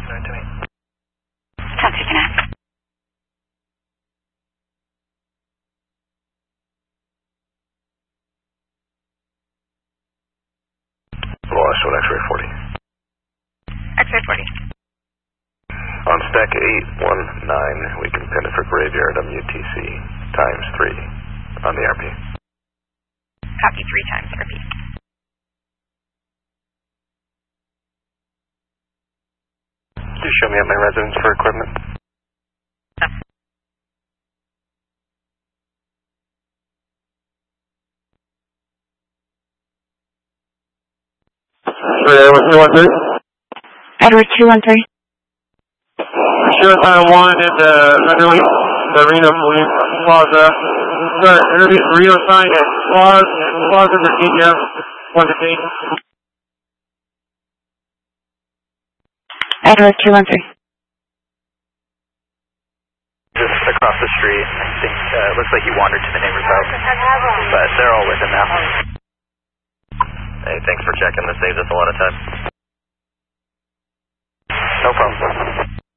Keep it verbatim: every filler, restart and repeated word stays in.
six nine two eight. Taxi Connect. Lost on X-ray forty. X-ray forty. On stack eight one nine, we can pin it for graveyard M U T C times three on the R P. Copy three times R P. Can you show me at my residence for equipment? No. Edward two one three. Edward two one three. Sure, I wanted the the Reno Plaza. Sorry, interview Reno sign at Plaza, Plaza Virginia, one to eight. Edward two one three. Just across the street. I think uh, it looks like he wandered to the neighbor's house, but they're all with him now. Hey, thanks for checking. This saves us a lot of time. No problem.